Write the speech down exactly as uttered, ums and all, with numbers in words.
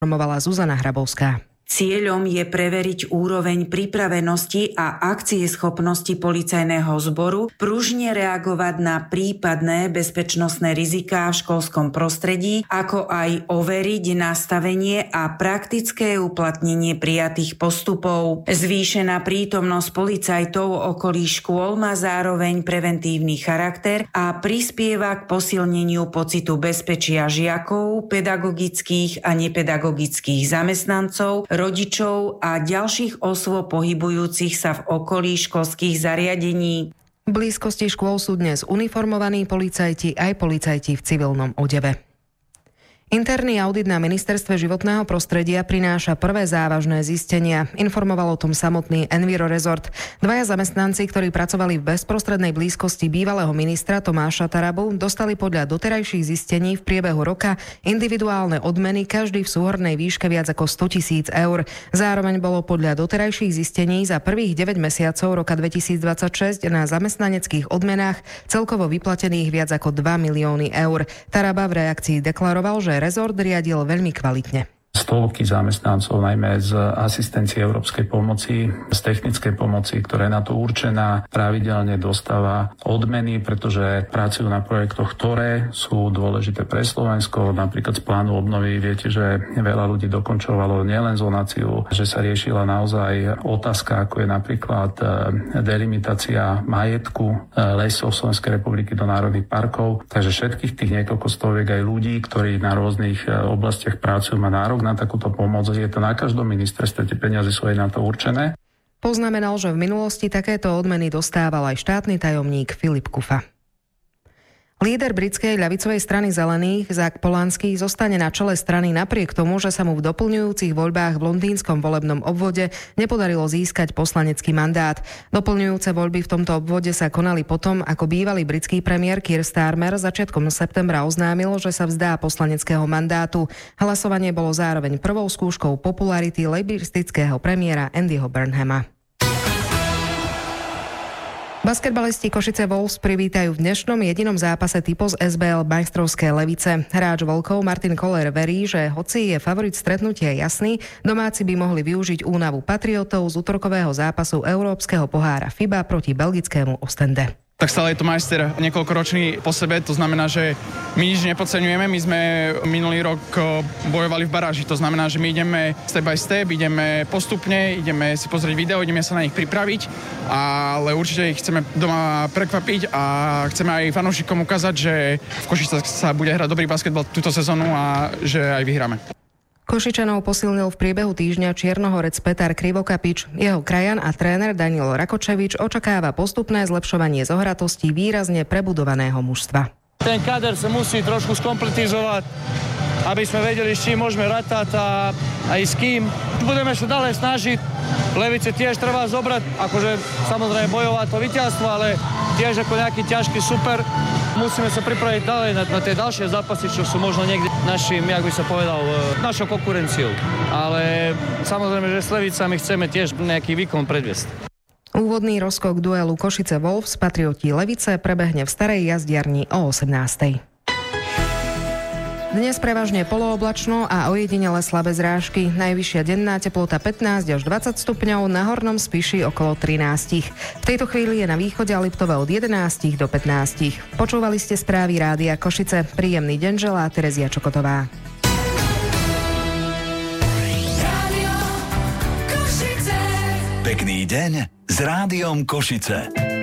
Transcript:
informovala Zuzana Hrabovská. Cieľom je preveriť úroveň pripravenosti a akcieschopnosti policajného zboru, pružne reagovať na prípadné bezpečnostné riziká v školskom prostredí, ako aj overiť nastavenie a praktické uplatnenie prijatých postupov. Zvýšená prítomnosť policajtov okolí škôl má zároveň preventívny charakter a prispieva k posilneniu pocitu bezpečia žiakov, pedagogických a nepedagogických zamestnancov, rodičov a ďalších osôb pohybujúcich sa v okolí školských zariadení. V blízkosti škôl sú dnes uniformovaní policajti aj policajti v civilnom odeve. Interný audit na ministerstve životného prostredia prináša prvé závažné zistenia. Informoval o tom samotný Enviro Resort. Dvaja zamestnanci, ktorí pracovali v bezprostrednej blízkosti bývalého ministra Tomáša Tarabu, dostali podľa doterajších zistení v priebehu roka individuálne odmeny, každý v súhrnnej výške viac ako sto tisíc eur. Zároveň bolo podľa doterajších zistení za prvých deväť mesiacov roka dvetisícdvadsaťšesť na zamestnaneckých odmenách celkovo vyplatených viac ako dva milióny eur. Taraba v reakcii deklaroval, že rezort riadil veľmi kvalitne. Stovky zamestnancov, najmä z asistencie európskej pomoci, z technickej pomoci, ktorá je na to určená, pravidelne dostáva odmeny, pretože pracujú na projektoch, ktoré sú dôležité pre Slovensko. Napríklad z plánu obnovy viete, že veľa ľudí dokončovalo nielen zonáciu, že sa riešila naozaj otázka, ako je napríklad delimitácia majetku lesov Slovenskej republiky do národných parkov. Takže všetkých tých niekoľko stoviek aj ľudí, ktorí na rôznych oblastiach pracujú, má nárok na takúto pomoc. Je to na každom ministerstve, tie peniaze sú aj na to určené. Poznamenal, že v minulosti takéto odmeny dostával aj štátny tajomník Filip Kufa. Líder britskej ľavicovej strany Zelených, Zach Polanský, zostane na čele strany napriek tomu, že sa mu v doplňujúcich voľbách v londýnskom volebnom obvode nepodarilo získať poslanecký mandát. Doplňujúce voľby v tomto obvode sa konali potom, ako bývalý britský premiér Keir Starmer začiatkom septembra oznámil, že sa vzdá poslaneckého mandátu. Hlasovanie bolo zároveň prvou skúškou popularity laboristického premiéra Andyho Burnhama. Basketbalisti Košice Wolves privítajú v dnešnom jedinom zápase typu z es bé el majstrovské Levice. Hráč Vlkov Martin Koller verí, že hoci je favorit stretnutia jasný, domáci by mohli využiť únavu Patriotov z útorkového zápasu Európskeho pohára FIBA proti belgickému Ostende. Tak stále je to majster niekoľkoročný po sebe, to znamená, že my nič nepodceňujeme, my sme minulý rok bojovali v baráži, to znamená, že my ideme step by step, ideme postupne, ideme si pozrieť video, ideme sa na nich pripraviť, ale určite ich chceme doma prekvapiť a chceme aj fanúšikom ukázať, že v Košicách sa bude hrať dobrý basketbal túto sezónu a že aj vyhráme. Košičanov posilnil v priebehu týždňa Čiernohorec Petar Krivokapič. Jeho krajan a tréner Daniel Rakočevič očakáva postupné zlepšovanie zohratosti výrazne prebudovaného mužstva. Ten kader sa musí trošku skompletizovať, aby sme vedeli, s čím môžeme ratať a aj s kým. Budeme sa ďalej snažiť. Levice tiež treba zobrať, akože samozrejme bojovať to víťazstvo, ale tiež ako nejaký ťažký super. Musíme sa pripraviť ďalej na, na tie ďalšie zápasy, čo sú možno niekde našim, jak by sa povedal, našou konkurenciou. Ale samozrejme, že s Levicami chceme tiež nejaký výkon predviesť. Úvodný rozkok duelu Košice Wolves Patrioti Levice prebehne v Starej jazdiarni o osemnástej. Dnes prevažne polooblačno a ojedinele slabé zrážky. Najvyššia denná teplota pätnásť až dvadsať stupňov, na Hornom Spiši okolo trinásť. V tejto chvíli je na východe a Liptove od jedenásť do pätnásť. Počúvali ste správy Rádia Košice. Príjemný deň želá Terezia Čokotová. Pekný deň s Rádiom Košice.